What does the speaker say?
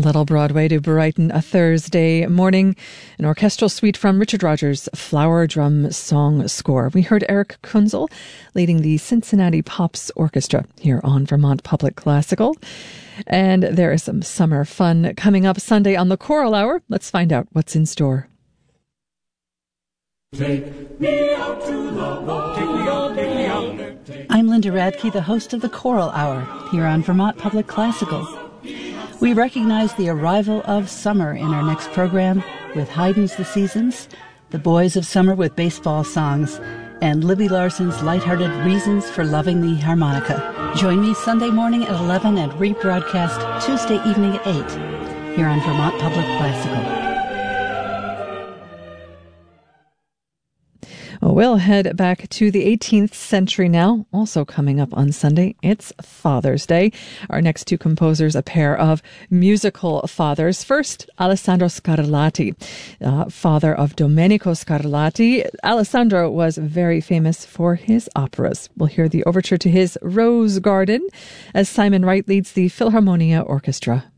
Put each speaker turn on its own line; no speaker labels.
little Broadway to brighten a Thursday morning. An orchestral suite from Richard Rodgers' Flower Drum Song Score. We heard Eric Kunzel leading the Cincinnati Pops Orchestra here on Vermont Public Classical. And there is some summer fun coming up Sunday on the Choral Hour. Let's find out what's in store.
Take me out to the ball. Take me out, take me out.
I'm Linda Radke, the host of the Choral Hour here on Vermont Public Classical. We recognize the arrival of summer in our next program with Haydn's The Seasons, The Boys of Summer with baseball songs, and Libby Larson's lighthearted Reasons for Loving the Harmonica. Join me Sunday morning at 11 and rebroadcast Tuesday evening at 8 here on Vermont Public Classical.
We'll head back to the 18th century now. Also coming up on Sunday, it's Father's Day. Our next two composers, a pair of musical fathers. First, Alessandro Scarlatti, father of Domenico Scarlatti. Alessandro was very famous for his operas. We'll hear the overture to his Rose Garden as Simon Wright leads the Philharmonia Orchestra.